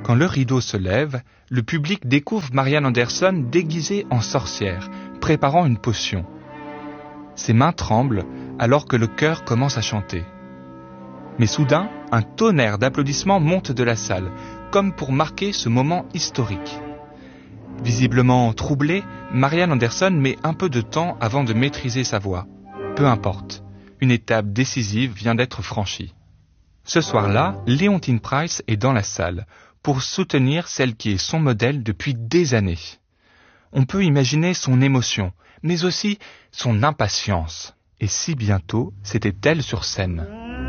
Quand le rideau se lève, le public découvre Marianne Anderson déguisée en sorcière, préparant une potion. Ses mains tremblent alors que le chœur commence à chanter. Mais soudain, un tonnerre d'applaudissements monte de la salle, comme pour marquer ce moment historique. Visiblement troublée, Marianne Anderson met un peu de temps avant de maîtriser sa voix. Peu importe, une étape décisive vient d'être franchie. Ce soir-là, Leontyne Price est dans la salle pour soutenir celle qui est son modèle depuis des années. On peut imaginer son émotion, mais aussi son impatience. Et si bientôt, c'était elle sur scène.